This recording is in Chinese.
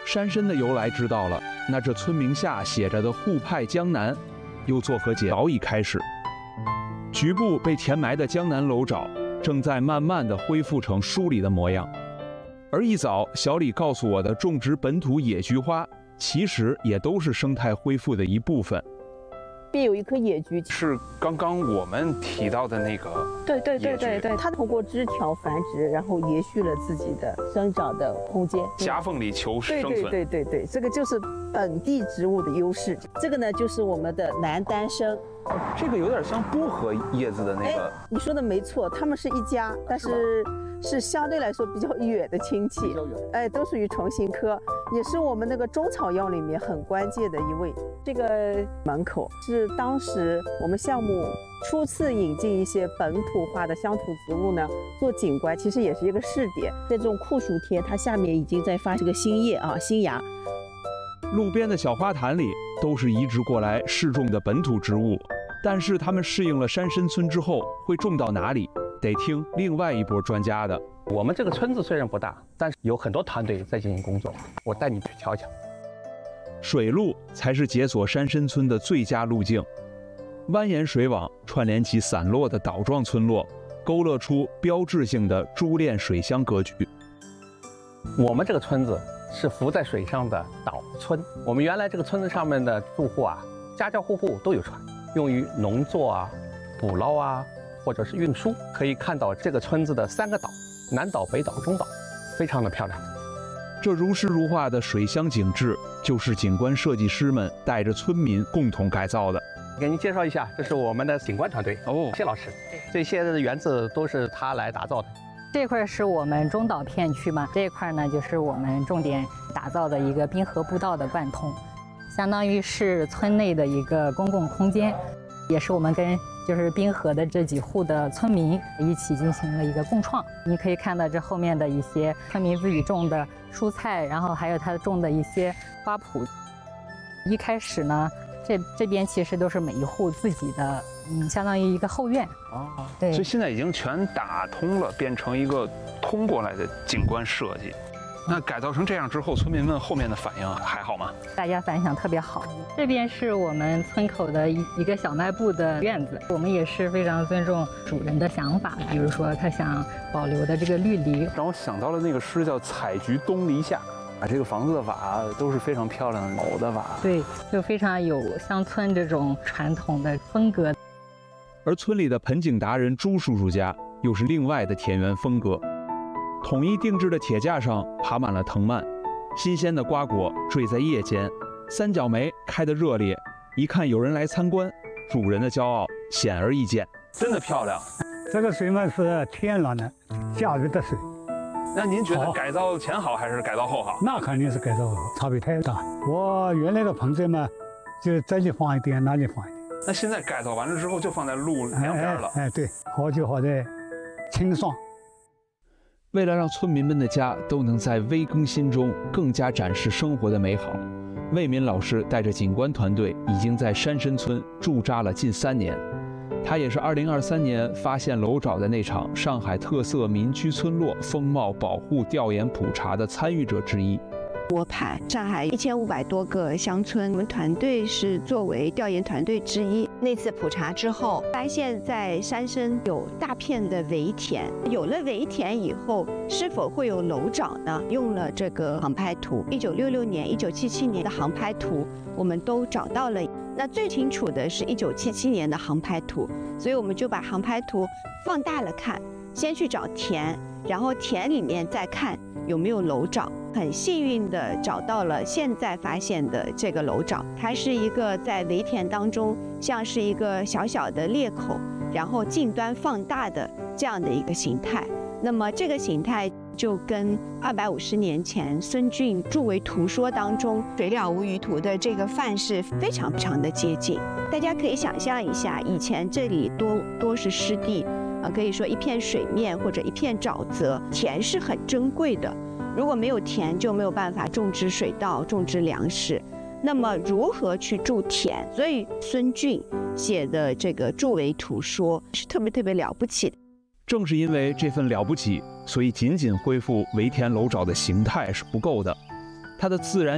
山参的由来知道了，那这村名下写着的沪派江南，又作何解？早已开始。局部被填埋的江南楼沼，正在慢慢地恢复成书里的模样。而一早，小李告诉我的种植本土野菊花，其实也都是生态恢复的一部分。 必有一棵野菊， 是刚刚我们提到的那个。 对，它通过枝条繁殖，然后延续了自己的生长的空间， 夹缝里求生存。 对，这个就是本地植物的优势。这个呢，就是我们的南丹参。 这个有点像薄荷叶子的那个。 你说的没错，它们是一家，但是相对来说比较远的亲戚。都属于虫形科，也是我们那个中草药里面很关键的一位。这个门口是当时我们项目初次引进一些本土化的乡土植物呢做景观，其实也是一个试点。在这种酷暑天，它下面已经在发这个新叶啊，新芽。 路边的小花坛里都是移植过来试种的本土植物，但是他们适应了山参村之后，会种到哪里，得听另外一波专家的。 我们这个村子虽然不大，但是有很多团队在进行工作，我带你去瞧瞧。 水路才是解锁山参村的最佳路径，蜿蜒水网串联起散落的岛状村落，勾勒出标志性的珠链水乡格局。 我们这个村子是浮在水上的岛村，我们原来这个村子上面的住户啊，家家户户都有船，用于农作啊、捕捞啊，或者是运输。可以看到这个村子的3个岛，南岛、北岛、中岛，非常的漂亮。 这如诗如画的水乡景致，就是景观设计师们带着村民共同改造的。 给您介绍一下，这是我们的景观团队谢老师，这些的园子都是他来打造的。 这块是我们中岛片区嘛，这一块呢就是我们重点打造的一个滨河步道的贯通，相当于是村内的一个公共空间，也是我们跟就是滨河的这几户的村民一起进行了一个共创。你可以看到这后面的一些村民自己种的蔬菜，然后还有他种的一些花圃。一开始呢，这边其实都是每一户自己的，相当于一个后院。对。 所以现在已经全打通了，变成一个通过来的景观设计。那改造成这样之后，村民们后面的反应还好吗？ 大家反响特别好。这边是我们村口的一个小卖部的院子，我们也是非常尊重主人的想法，比如说他想保留的这个绿篱， 让我想到了那个诗叫《采菊东篱下》。这个房子的瓦都是非常漂亮的老的瓦， 对，就非常有乡村这种传统的风格。 而村里的盆景达人朱叔叔家又是另外的田园风格，统一定制的铁架上爬满了藤蔓，新鲜的瓜果缀在叶间，三角梅开得热烈，一看有人来参观，主人的骄傲显而易见。 真的漂亮。 这个水嘛是天然的下雨的水。 那您觉得改造前好还是改造后好？ 那肯定是改造后，差别太大。我原来的盆栽嘛，就这里放一点，那里放一点。 那现在改造完了之后，就放在路两边了。 对，好就好在清爽。 为了让村民们的家都能在微更新中更加展示生活的美好，魏民老师带着景观团队已经在山参村驻扎了近3年。他也是2023年发现楼沼的那场上海特色民居村落风貌保护调研普查的参与者之一。 拨盘上海1500多个乡村，我们团队是作为调研团队之一。那次普查之后，发现在山参有大片的围田，有了围田以后，是否会有楼沼呢？用了这个航拍图，1966年、1977年的航拍图，我们都找到了。那最清楚的是1977年的航拍图，所以我们就把航拍图放大了看，先去找田，然后田里面再看有没有楼沼。很幸运的找到了现在发现的这个楼沼，它是一个在围田当中像是一个小小的裂口，然后近端放大的这样的一个形态。那么这个形态就跟250年前孙峻《筑围图说》当中水了无余图的这个范式非常的接近。大家可以想象一下，以前这里多是湿地，可以说一片水面或者一片沼泽，田是很珍贵的。如果没有田，就没有办法种植水稻、种植粮食。那么如何去筑田？所以孙峻写的这个《筑围图说》是特别了不起的。 正是因为这份了不起，所以仅恢复围田楼沼的形态是不够的。 它的自然